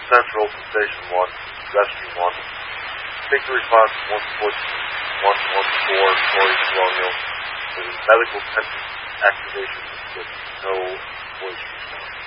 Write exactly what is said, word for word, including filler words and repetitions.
Central to Station one, Rescue one. Take the response to one fourteen, one fourteen, Tory Colonial. The medical tent activation with no voice response.